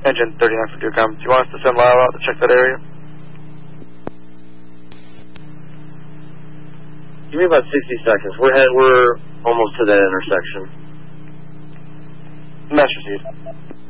Engine 39 for Deercom. Do you want us to send Lyle out to check that area? Give me about 60 seconds. We're almost to that intersection. Master Seed.